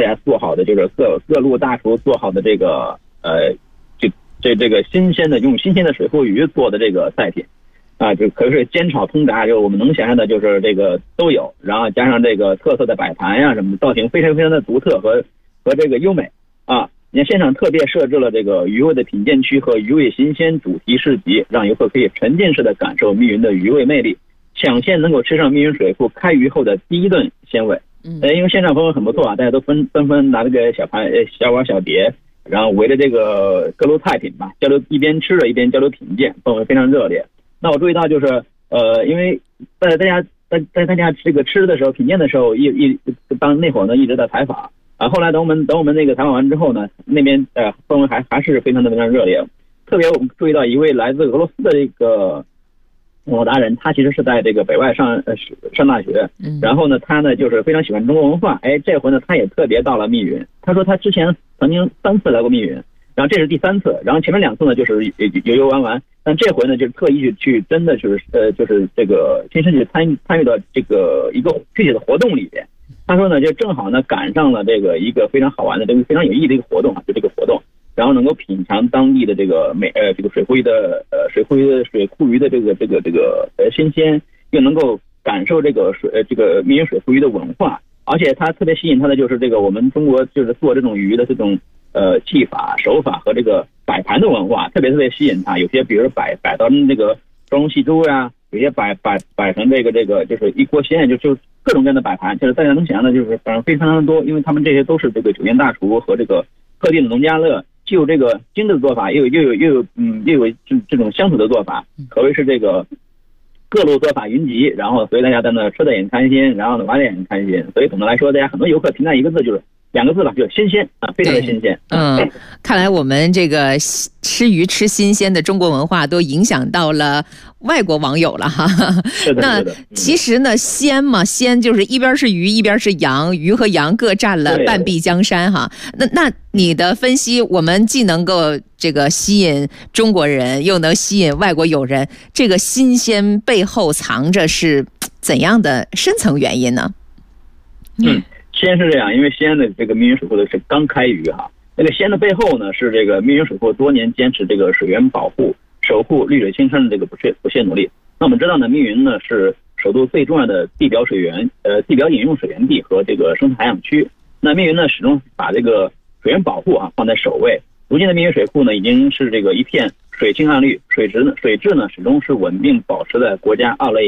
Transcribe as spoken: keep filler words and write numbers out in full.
家做好的就是各各路大厨做好的这个呃，这这这个新鲜的用新鲜的水库鱼做的这个菜品。啊，就可是煎炒烹炸，就我们能想象的，就是这个都有，然后加上这个特色的摆盘呀、啊、什么的，造型非常非常的独特和和这个优美啊。你看现场特别设置了这个鱼味的品鉴区和鱼味新鲜主题市集，让游客可以沉浸式的感受密云的鱼味魅力，抢先能够吃上密云水库开渔后的第一顿鲜味。 嗯， 因为现场氛围很不错啊，大家都纷纷纷拿这个小盘、小碗、小碟，然后围着这个各路菜品吧，交流，一边吃着一边交流品鉴，氛围非常热烈。那我注意到就是，呃，因为在大家在在大家这个吃的时候、品鉴的时候，一一当那会儿呢一直在采访啊。后来等我们等我们那个采访完之后呢，那边呃氛围还还是非常的非常热烈。特别我们注意到一位来自俄罗斯的这个网络达人，他其实是在这个北外上呃上大学，然后呢他呢就是非常喜欢中国文化，哎，这回呢他也特别到了密云。他说他之前曾经三次来过密云。然后这是第三次，然后前面两次呢就是游游玩玩，但这回呢就是特意去去真的就是呃就是这个亲身去参与参与到这个一个具体的活动里边。他说呢就正好呢赶上了这个一个非常好玩的这个非常有意义的一个活动啊，就这个活动，然后能够品尝当地的这个美呃这个水库鱼的呃水库鱼的水库鱼的这个这个这个呃新鲜，又能够感受这个水呃这个密云水库鱼的文化，而且他特别吸引他的就是这个我们中国就是做这种鱼的这种。呃，技法、手法和这个摆盘的文化特别特别吸引他。有些比如摆摆到那个妆容戏珠呀，有些摆摆摆成这个这个就是一锅鲜，就就各种各样的摆盘，就是大家能想象的，就是反正非常的多。因为他们这些都是这个酒店大厨和这个特定的农家乐，既有这个精致的做法，又有又有又有嗯又有这这种乡土的做法，可谓是这个各路做法云集。然后所以大家在那吃的也很开心，然后呢玩的也很开心。所以总的来说，大家很多游客评价一个字就是。两个字吧，就是新鲜啊，非常的新鲜。 嗯，看来我们这个吃鱼吃新鲜的中国文化都影响到了外国网友了哈。 是的， 那是的。 其实呢，鲜嘛，鲜就是一边是鱼，一边是羊，鱼和羊各占了半壁江山哈。那那你的分析，我们既能够这个吸引中国人，又能吸引外国友人，这个新鲜背后藏着是怎样的深层原因呢？ 嗯。西安是这样，因为西安的这个密云水库的是刚开渔哈，那个西安的背后呢是这个密云水库多年坚持这个水源保护、守护绿水青山的这个不懈不懈努力。那我们知道呢，密云呢是首都最重要的地表水源，呃，地表饮用水源地和这个生态海洋区。那密云呢始终把这个水源保护啊放在首位。如今的密云水库呢已经是这个一片水清岸绿，水质呢水质呢始终是稳定保持在国家二类。